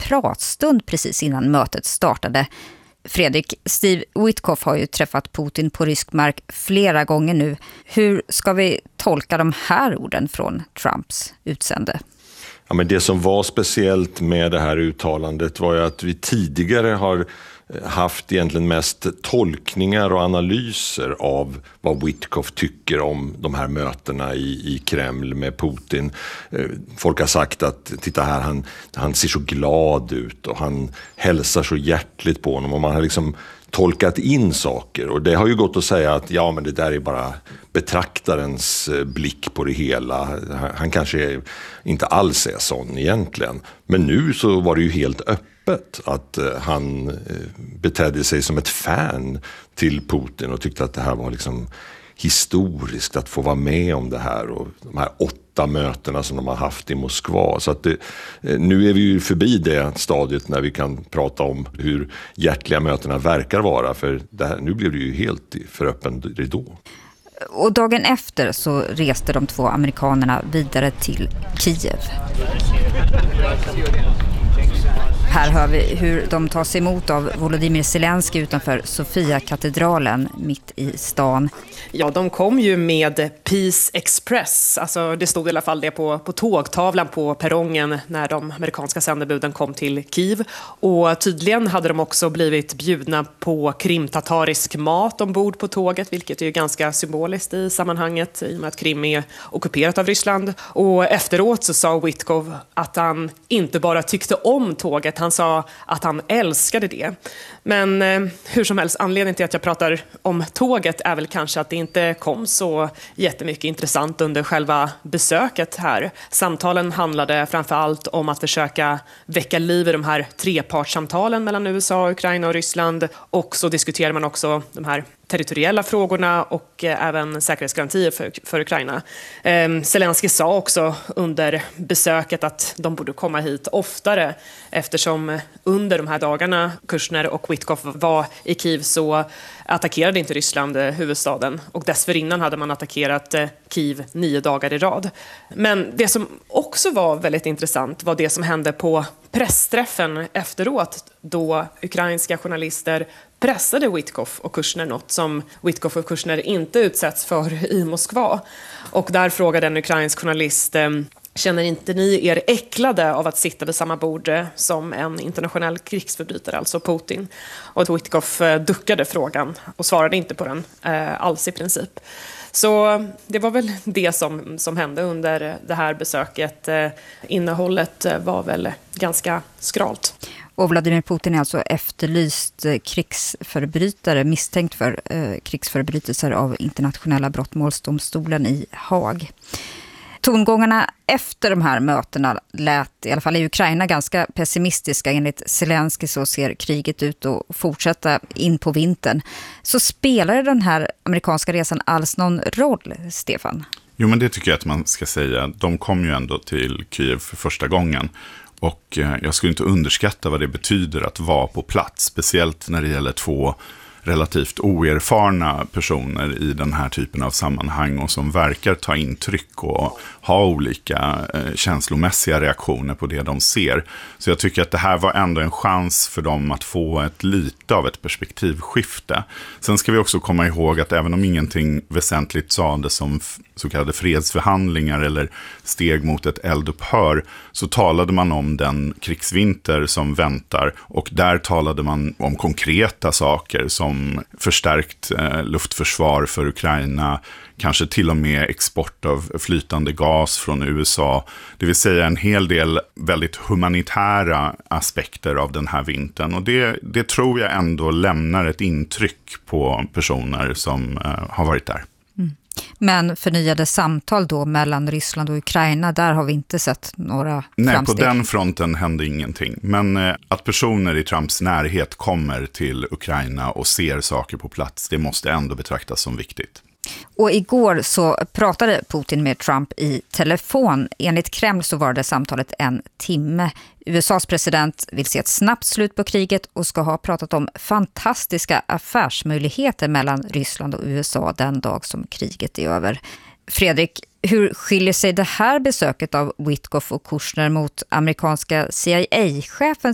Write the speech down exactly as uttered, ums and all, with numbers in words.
pratstund precis innan mötet startade. Fredrik, Steve Witkoff har ju träffat Putin på rysk mark flera gånger nu. Hur ska vi tolka de här orden från Trumps utsände? Ja, men det som var speciellt med det här uttalandet var ju att vi tidigare har haft egentligen mest tolkningar och analyser av vad Witkoff tycker om de här mötena i, i Kreml med Putin. Folk har sagt att titta här, han, han ser så glad ut och han hälsar så hjärtligt på honom, och man har liksom tolkat in saker, och det har ju gått att säga att ja, men det där är bara betraktarens blick på det hela. Han kanske inte alls är sån egentligen. Men nu så var det ju helt öppet att han betedde sig som ett fan till Putin och tyckte att det här var liksom historiskt att få vara med om det här, och de här åtta mötena som de har haft i Moskva. Så att det, nu är vi ju förbi det stadiet när vi kan prata om hur hjärtliga mötena verkar vara, för det här, nu blev det ju helt för öppen ridå. Och dagen efter så reste de två amerikanerna vidare till Kiev. Här hör vi hur de tas emot av Volodymyr Zelensky utanför Sofia-katedralen mitt i stan. Ja, de kom ju med Peace Express. Alltså, det stod i alla fall det på, på tågtavlan på perrongen när de amerikanska sändebuden kom till Kiev. Och tydligen hade de också blivit bjudna på krimtatarisk mat ombord på tåget, vilket är ju ganska symboliskt i sammanhanget i och med att Krim är ockuperat av Ryssland. Och efteråt så sa Witkoff att han inte bara tyckte om tåget, han sa att han älskade det. Men eh, hur som helst, anledningen till att jag pratar om tåget är väl kanske att det inte kom så jättemycket intressant under själva besöket här. Samtalen handlade framförallt om att försöka väcka liv i de här trepartssamtalen mellan U S A, Ukraina och Ryssland. Och så diskuterar man också de här territoriella frågorna och eh, även säkerhetsgarantier för, för Ukraina. Eh, Zelensky sa också under besöket att de borde komma hit oftare, eftersom under de här dagarna Kushner och Witkoff var i Kiev så attackerade inte Ryssland eh, huvudstaden, och dessförinnan hade man attackerat eh, Kiev nio dagar i rad. Men det som också var väldigt intressant var det som hände på pressträffen efteråt, då ukrainska journalister pressade Witkoff och Kushner, något som Witkoff och Kushner inte utsätts för i Moskva. Och där frågade en ukrainsk journalist: känner inte ni er äcklade av att sitta vid samma bord som en internationell krigsförbrytare, alltså Putin? Och Witkoff duckade frågan och svarade inte på den eh, alls i princip. Så det var väl det som, som hände under det här besöket. Eh, innehållet var väl ganska skralt. Och Vladimir Putin är alltså efterlyst krigsförbrytare, misstänkt för eh, krigsförbrytelser av internationella brottmålsdomstolen i Haag. Tongångarna efter de här mötena lät i alla fall i Ukraina ganska pessimistiska. Enligt Zelensky så ser kriget ut att fortsätta in på vintern. Så spelar den här amerikanska resan alls någon roll, Stefan? Jo, men det tycker jag att man ska säga. De kom ju ändå till Kiev för första gången. Och jag skulle inte underskatta vad det betyder att vara på plats, speciellt när det gäller två relativt oerfarna personer i den här typen av sammanhang och som verkar ta intryck och ha olika eh, känslomässiga reaktioner på det de ser. Så jag tycker att det här var ändå en chans för dem att få ett lite av ett perspektivskifte. Sen ska vi också komma ihåg att även om ingenting väsentligt sades om f- så kallade fredsförhandlingar eller steg mot ett eldupphör, så talade man om den krigsvinter som väntar, och där talade man om konkreta saker som förstärkt eh, luftförsvar för Ukraina, kanske till och med export av flytande gas från U S A. Det vill säga en hel del väldigt humanitära aspekter av den här vintern. Och det, det tror jag ändå lämnar ett intryck på personer som eh, har varit där. Mm. Men förnyade samtal då mellan Ryssland och Ukraina, där har vi inte sett några Nej, framsteg. på den fronten hände ingenting. Men eh, att personer i Trumps närhet kommer till Ukraina och ser saker på plats, det måste ändå betraktas som viktigt. Och igår så pratade Putin med Trump i telefon. Enligt Kreml så var det samtalet en timme. U S A:s president vill se ett snabbt slut på kriget och ska ha pratat om fantastiska affärsmöjligheter mellan Ryssland och U S A den dag som kriget är över. Fredrik, hur skiljer sig det här besöket av Witkoff och Kushner mot amerikanska C I A-chefen